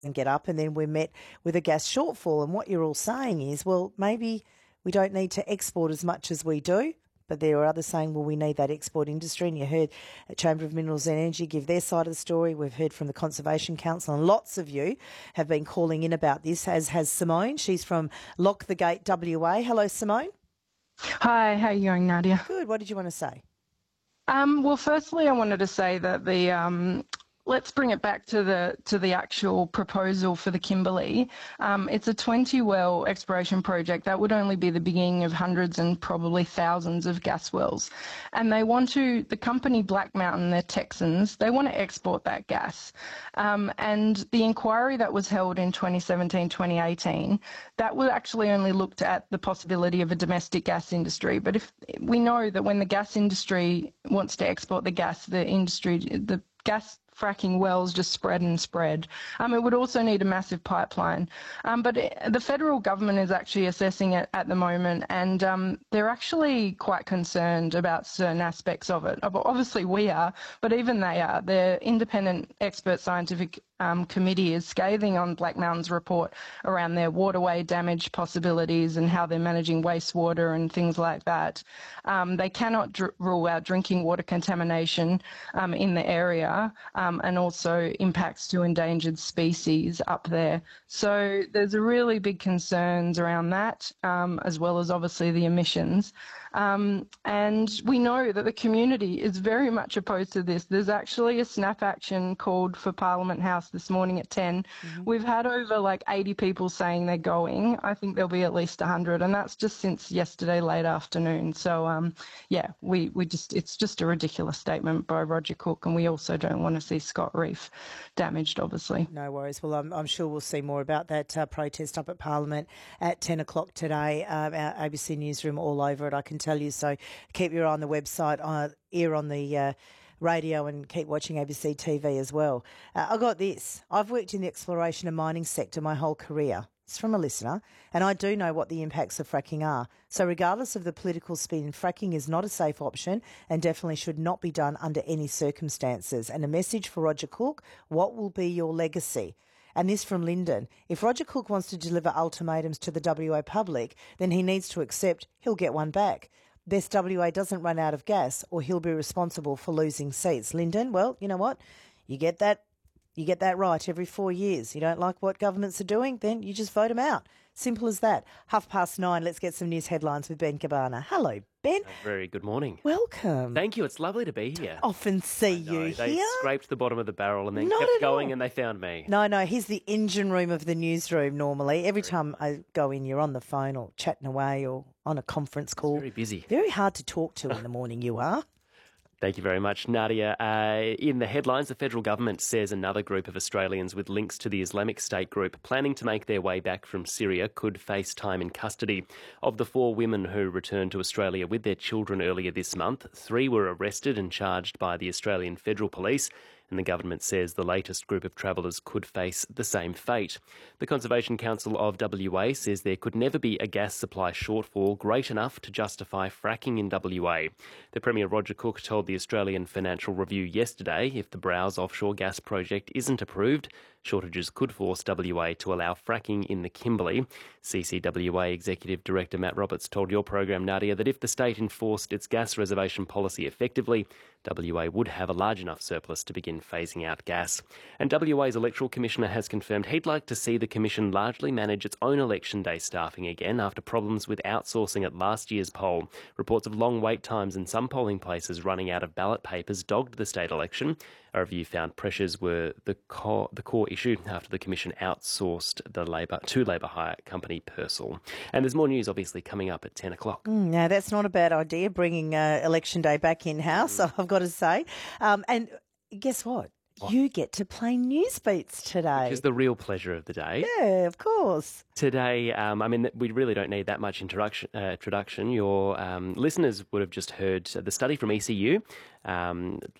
and get up, and then we're met with a gas shortfall. And what you're all saying is, well, maybe we don't need to export as much as we do. But there are others saying, well, we need that export industry. And you heard the Chamber of Minerals and Energy give their side of the story. We've heard from the Conservation Council, and lots of you have been calling in about this, as has Simone. She's from Lock the Gate, WA. Hello, Simone. Hi, how are you going, Nadia? Good. What did you want to say? Well, firstly, I wanted to say that let's bring it back to the actual proposal for the Kimberley. It's a 20-well exploration project that would only be the beginning of hundreds and probably thousands of gas wells. And the company Black Mountain, they're Texans, they want to export that gas. And the inquiry that was held in 2017, 2018, that was actually only looked at the possibility of a domestic gas industry. But if we know that when the gas industry wants to export the gas, the gas fracking wells just spread and spread. It would also need a massive pipeline. But the federal government is actually assessing it at the moment, and they're actually quite concerned about certain aspects of it. Obviously we are, but even they are. The independent expert scientific committee is scathing on Black Mountain's report around their waterway damage possibilities and how they're managing wastewater and things like that. They cannot rule out drinking water contamination in the area, and also impacts to endangered species up there. So there's a really big concerns around that, as well as obviously the emissions. And we know that the community is very much opposed to this. There's actually a snap action called for Parliament House this morning at 10. Mm-hmm. We've had over 80 people saying they're going. I think there'll be at least 100, and that's just since yesterday late afternoon. So it's just a ridiculous statement by Roger Cook, and we also don't want to see Scott Reef damaged, obviously. No worries. Well, I'm sure we'll see more about that protest up at Parliament at 10 o'clock today. Our ABC Newsroom all over it, I can tell you. So keep your eye on the website, ear on the radio, and keep watching ABC TV as well. I got this. I've worked in the exploration and mining sector my whole career. It's from a listener, and I do know what the impacts of fracking are. So regardless of the political spin, fracking is not a safe option and definitely should not be done under any circumstances. And a message for Roger Cook: what will be your legacy? And this from Lyndon: if Roger Cook wants to deliver ultimatums to the WA public, then he needs to accept he'll get one back. Best WA doesn't run out of gas, or he'll be responsible for losing seats. Lyndon, well, you know what? You get that right every 4 years. You don't like what governments are doing, then you just vote them out. Simple as that. 9:30, let's get some news headlines with Ben Cabana. Hello, Ben. Very good morning. Welcome. Thank you. It's lovely to be here. Often see you here. They scraped the bottom of the barrel and then kept going, and they found me. No, here's the engine room of the newsroom normally. Every time I go in, you're on the phone or chatting away or on a conference call. It's very busy. Very hard to talk to in the morning, you are. Thank you very much, Nadia. In the headlines, the federal government says another group of Australians with links to the Islamic State group planning to make their way back from Syria could face time in custody. Of the 4 women who returned to Australia with their children earlier this month, 3 were arrested and charged by the Australian Federal Police, and the government says the latest group of travellers could face the same fate. The Conservation Council of WA says there could never be a gas supply shortfall great enough to justify fracking in WA. The Premier Roger Cook told the Australian Financial Review yesterday if the Browse offshore gas project isn't approved, shortages could force WA to allow fracking in the Kimberley. CCWA Executive Director Matt Roberts told your program, Nadia, that if the state enforced its gas reservation policy effectively, WA would have a large enough surplus to begin phasing out gas. And WA's Electoral Commissioner has confirmed he'd like to see the Commission largely manage its own election day staffing again after problems with outsourcing at last year's poll. Reports of long wait times in some polling places running out of ballot papers dogged the state election. A review found pressures were the core issue after the Commission outsourced to Labor hire company Purcell. And there's more news obviously coming up at 10 o'clock. Now, that's not a bad idea, bringing election day back in-house, I've got to say. And guess what? You get to play news beats today. Which is the real pleasure of the day. Yeah, of course. Today, we really don't need that much introduction. Your listeners would have just heard the study from ECU